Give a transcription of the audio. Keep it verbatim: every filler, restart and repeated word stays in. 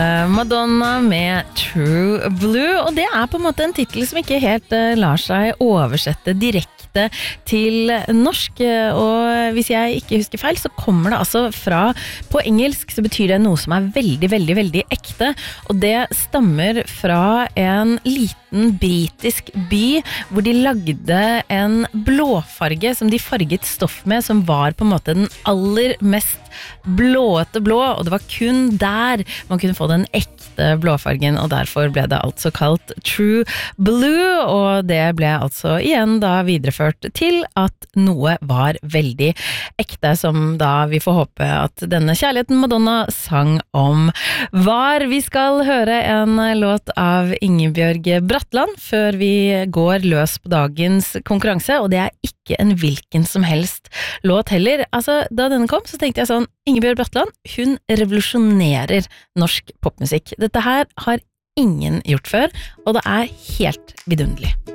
Madonna med True Blue, og det er på en måte en titel som ikke helt uh, lar seg oversette direkte til norsk, og hvis jeg ikke husker feil, så kommer det altså fra, på engelsk så betyr det noe som er veldig, veldig, veldig ekte, og det stammer fra en liten britisk by, hvor de lagde en blåfarge som de farget stoff med, som var på en måte den aller mest blåete blå, og det var kun der man kunne få den ekte blåfargen, og derfor ble det altså kalt True Blue, og det ble altså igjen da videreført til at noe var veldig ekte, som da vi får håpe at denne kjærligheten Madonna sang om var. Vi skal høre en låt av Ingebjørg Bratland før vi går løs på dagens konkurranse, og det er ikke en hvilken som helst låt heller. Altså, da denne kom, så tenkte jeg sånn, Ingebjørg Bratland, hun revolusjonerer norsk popmusikk. Dette her har ingen gjort før, og det er helt vidunderlig.